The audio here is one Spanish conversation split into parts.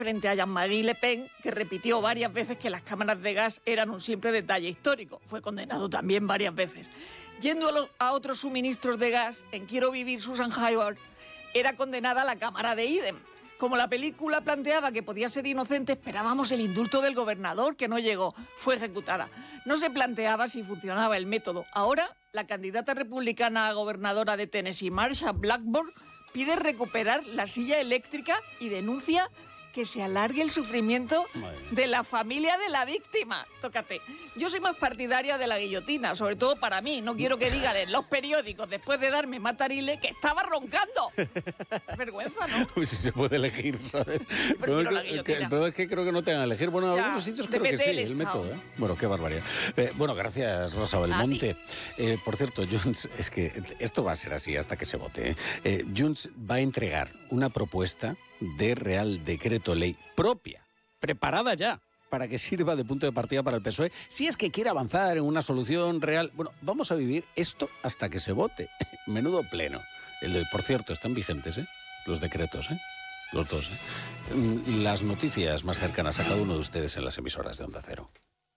frente a Jean-Marie Le Pen, que repitió varias veces que las cámaras de gas eran un simple detalle histórico. Fue condenado también varias veces. Yendo a otros suministros de gas, en Quiero vivir, Susan Hayward era condenada a la cámara de Idem. Como la película planteaba que podía ser inocente, esperábamos el indulto del gobernador, que no llegó, fue ejecutada. No se planteaba si funcionaba el método. Ahora, la candidata republicana a gobernadora de Tennessee, Marsha Blackburn, pide recuperar la silla eléctrica y denuncia que se alargue el sufrimiento de la familia de la víctima. Tócate. Yo soy más partidaria de la guillotina, sobre todo para mí. No quiero que digan en los periódicos, después de darme matarile, que estaba roncando. Vergüenza, ¿no? Pues si se puede elegir, ¿sabes? El problema es que creo que no te van a elegir. Bueno, en algunos sitios creo que sí, el método. Bueno, qué barbaridad. Bueno, gracias, Rosa Belmonte. Por cierto, Junts, es que esto va a ser así hasta que se vote. Junts va a entregar una propuesta de Real Decreto Ley propia, preparada ya, para que sirva de punto de partida para el PSOE, si es que quiere avanzar en una solución real. Bueno, vamos a vivir esto hasta que se vote. Menudo pleno. Por cierto, están vigentes, los decretos, los dos. Las noticias más cercanas a cada uno de ustedes en las emisoras de Onda Cero.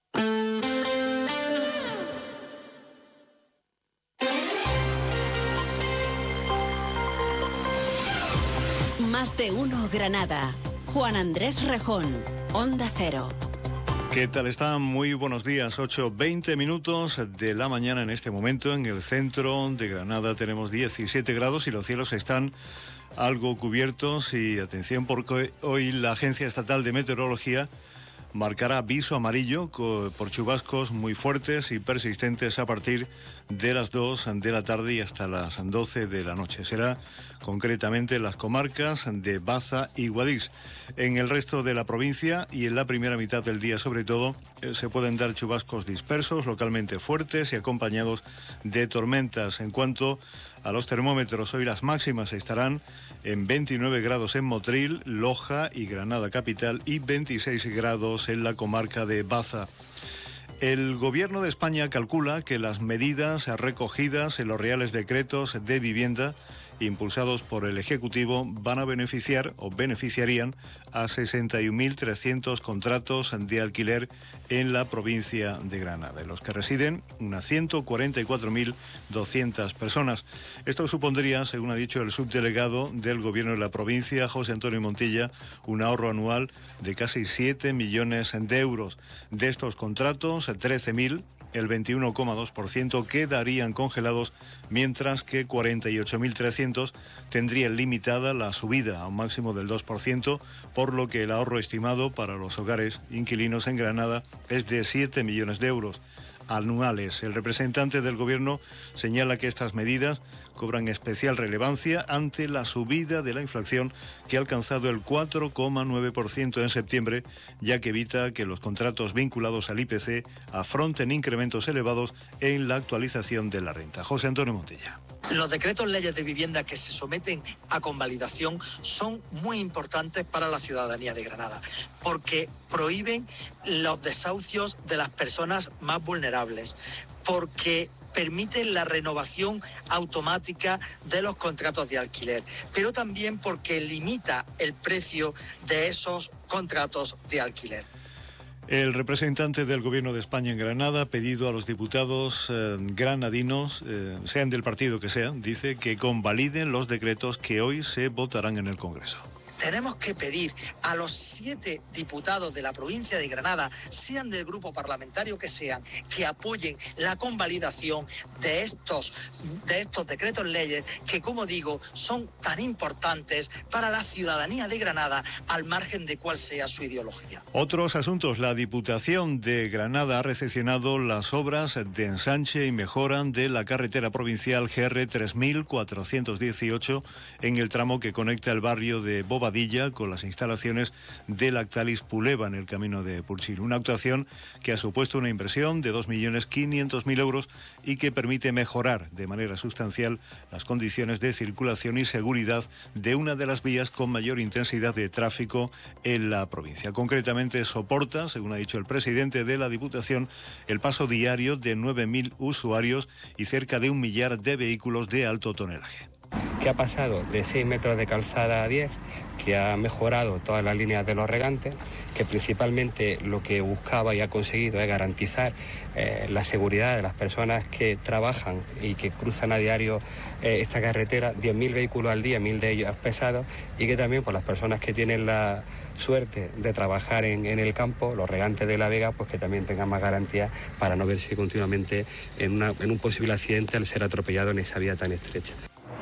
Más de uno Granada. Juan Andrés Rejón, Onda Cero. ¿Qué tal están? Muy buenos días. 8:20 minutos de la mañana en este momento. En el centro de Granada tenemos 17 grados y los cielos están algo cubiertos. Y atención, porque hoy la Agencia Estatal de Meteorología marcará aviso amarillo por chubascos muy fuertes y persistentes a partir de las 2 de la tarde y hasta las 12 de la noche. Será concretamente las comarcas de Baza y Guadix. En el resto de la provincia y en la primera mitad del día sobre todo se pueden dar chubascos dispersos, localmente fuertes y acompañados de tormentas. En cuanto a los termómetros, hoy las máximas estarán en 29 grados en Motril, Loja y Granada capital y 26 grados en la comarca de Baza. El Gobierno de España calcula que las medidas recogidas en los reales decretos de vivienda impulsados por el Ejecutivo van a beneficiar o beneficiarían a 61.300 contratos de alquiler en la provincia de Granada, en los que residen unas 144.200 personas. Esto supondría, según ha dicho el subdelegado del Gobierno de la provincia, José Antonio Montilla, un ahorro anual de casi 7 millones de euros. De estos contratos, 13.000, el 21,2% quedarían congelados, mientras que 48.300 tendrían limitada la subida a un máximo del 2%, por lo que el ahorro estimado para los hogares inquilinos en Granada es de 7 millones de euros anuales. El representante del Gobierno señala que estas medidas cobran especial relevancia ante la subida de la inflación, que ha alcanzado el 4,9% en septiembre, ya que evita que los contratos vinculados al IPC afronten incrementos elevados en la actualización de la renta. José Antonio Montilla. Los decretos leyes de vivienda que se someten a convalidación son muy importantes para la ciudadanía de Granada, porque prohíben los desahucios de las personas más vulnerables, porque permiten la renovación automática de los contratos de alquiler, pero también porque limita el precio de esos contratos de alquiler. El representante del Gobierno de España en Granada ha pedido a los diputados granadinos, sean del partido que sean, dice que convaliden los decretos que hoy se votarán en el Congreso. Tenemos que pedir a los 7 diputados de la provincia de Granada, sean del grupo parlamentario que sean, que apoyen la convalidación de estos decretos leyes que, como digo, son tan importantes para la ciudadanía de Granada, al margen de cuál sea su ideología. Otros asuntos. La Diputación de Granada ha recepcionado las obras de ensanche y mejora de la carretera provincial GR 3418 en el tramo que conecta el barrio de Bobadilla con las instalaciones de Lactalis Puleva en el camino de Purchil. Una actuación que ha supuesto una inversión de 2.500.000 euros y que permite mejorar de manera sustancial las condiciones de circulación y seguridad de una de las vías con mayor intensidad de tráfico en la provincia. Concretamente soporta, según ha dicho el presidente de la Diputación, el paso diario de 9.000 usuarios y cerca de 1 millar de vehículos de alto tonelaje. que ha pasado de 6 metros de calzada a 10, que ha mejorado todas las líneas de los regantes, que principalmente lo que buscaba y ha conseguido es garantizar la seguridad de las personas que trabajan y que cruzan a diario esta carretera, 10.000 vehículos al día, 1.000 de ellos pesados, y que también por las personas que tienen la suerte de trabajar en el campo, los regantes de La Vega, pues que también tengan más garantías para no verse continuamente en un posible accidente al ser atropellado en esa vía tan estrecha.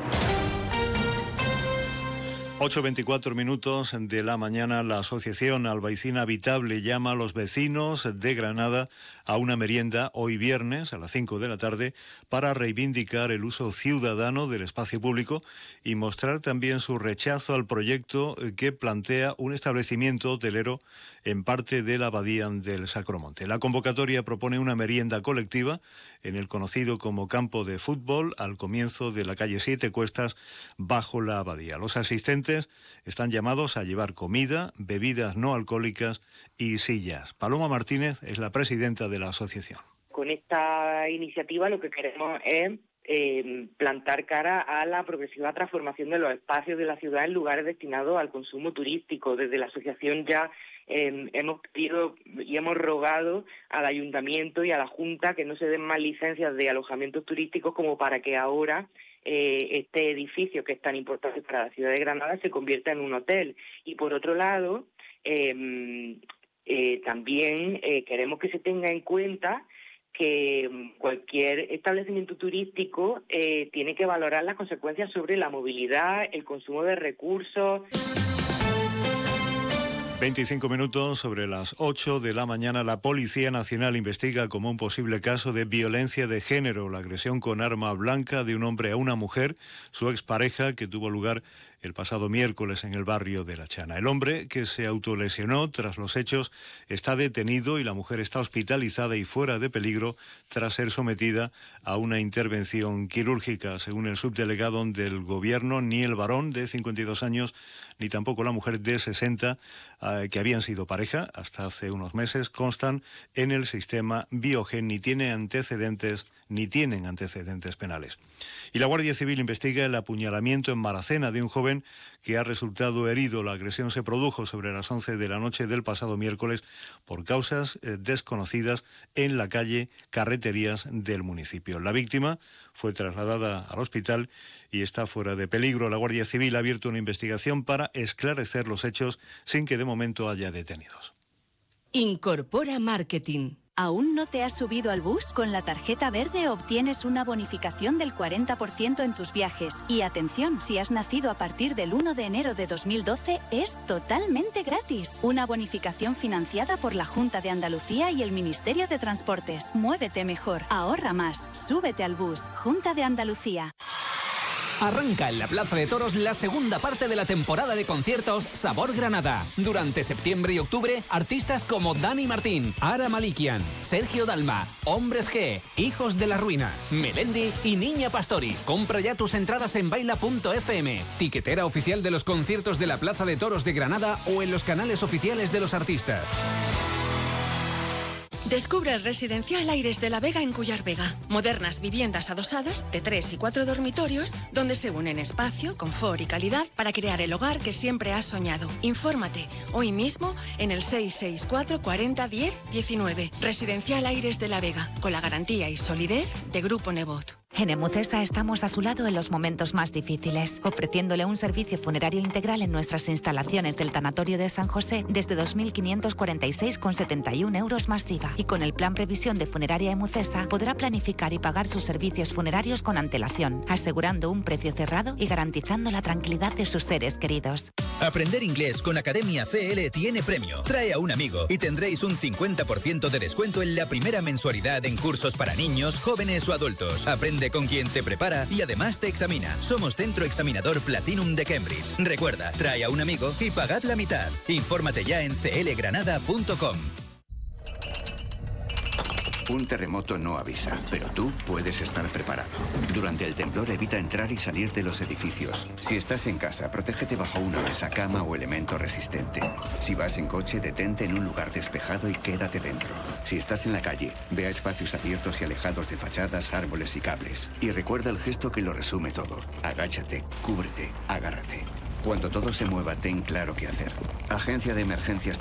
8:24 minutos de la mañana, la Asociación Albaicina Habitable llama a los vecinos de Granada a una merienda hoy viernes a las 5 de la tarde para reivindicar el uso ciudadano del espacio público y mostrar también su rechazo al proyecto que plantea un establecimiento hotelero en parte de la abadía del Sacromonte. La convocatoria propone una merienda colectiva en el conocido como campo de fútbol al comienzo de la calle 7 Cuestas bajo la abadía. Los asistentes están llamados a llevar comida, bebidas no alcohólicas y sillas. Paloma Martínez es la presidenta de la asociación. Con esta iniciativa lo que queremos es plantar cara a la progresiva transformación de los espacios de la ciudad en lugares destinados al consumo turístico. Desde la asociación ya hemos pedido y hemos rogado al ayuntamiento y a la Junta que no se den más licencias de alojamientos turísticos como para que ahora este edificio que es tan importante para la ciudad de Granada se convierta en un hotel. Y por otro lado, también queremos que se tenga en cuenta que cualquier establecimiento turístico tiene que valorar las consecuencias sobre la movilidad, el consumo de recursos. 25 minutos sobre las 8 de la mañana, la Policía Nacional investiga como un posible caso de violencia de género la agresión con arma blanca de un hombre a una mujer, su expareja, que tuvo lugar el pasado miércoles en el barrio de La Chana. El hombre, que se autolesionó tras los hechos, está detenido y la mujer está hospitalizada y fuera de peligro tras ser sometida a una intervención quirúrgica. Según el subdelegado del Gobierno, ni el varón de 52 años ni tampoco la mujer de 60, que habían sido pareja hasta hace unos meses, constan en el sistema Biogen ni tienen antecedentes penales. Y la Guardia Civil investiga el apuñalamiento en Maracena de un joven que ha resultado herido. La agresión se produjo sobre las 11 de la noche del pasado miércoles por causas desconocidas en la calle Carreterías del municipio. La víctima fue trasladada al hospital y está fuera de peligro. La Guardia Civil ha abierto una investigación para esclarecer los hechos sin que de momento haya detenidos. Incorpora Marketing. ¿Aún no te has subido al bus? Con la tarjeta verde obtienes una bonificación del 40% en tus viajes. Y atención, si has nacido a partir del 1 de enero de 2012, es totalmente gratis. Una bonificación financiada por la Junta de Andalucía y el Ministerio de Transportes. Muévete mejor, ahorra más, súbete al bus. Junta de Andalucía. Arranca en la Plaza de Toros la segunda parte de la temporada de conciertos Sabor Granada. Durante septiembre y octubre, artistas como Dani Martín, Ara Malikian, Sergio Dalma, Hombres G, Hijos de la Ruina, Melendi y Niña Pastori. Compra ya tus entradas en baila.fm, tiquetera oficial de los conciertos de la Plaza de Toros de Granada o en los canales oficiales de los artistas. Descubre el residencial Aires de la Vega en Cuyar Vega. Modernas viviendas adosadas de 3 y 4 dormitorios donde se unen espacio, confort y calidad para crear el hogar que siempre has soñado. Infórmate hoy mismo en el 664 40 10 19. Residencial Aires de la Vega, con la garantía y solidez de Grupo Nebot. En Emucesa estamos a su lado en los momentos más difíciles, ofreciéndole un servicio funerario integral en nuestras instalaciones del Tanatorio de San José desde 2.546,71 euros más IVA. Y con el plan Previsión de Funeraria Emucesa podrá planificar y pagar sus servicios funerarios con antelación, asegurando un precio cerrado y garantizando la tranquilidad de sus seres queridos. Aprender inglés con Academia CL tiene premio. Trae a un amigo y tendréis un 50% de descuento en la primera mensualidad en cursos para niños, jóvenes o adultos. Aprende con quien te prepara y además te examina. Somos Centro Examinador Platinum de Cambridge. Recuerda, trae a un amigo y pagad la mitad. Infórmate ya en clgranada.com. Un terremoto no avisa, pero tú puedes estar preparado. Durante el temblor evita entrar y salir de los edificios. Si estás en casa, protégete bajo una mesa, cama o elemento resistente. Si vas en coche, detente en un lugar despejado y quédate dentro. Si estás en la calle, ve a espacios abiertos y alejados de fachadas, árboles y cables. Y recuerda el gesto que lo resume todo. Agáchate, cúbrete, agárrate. Cuando todo se mueva, ten claro qué hacer. Agencia de Emergencias de